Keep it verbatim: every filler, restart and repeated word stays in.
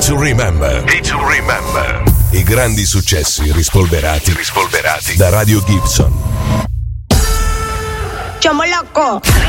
to remember. Hit to remember. I grandi successi rispolverati, rispolverati da Radio Gibson. Chamo loco.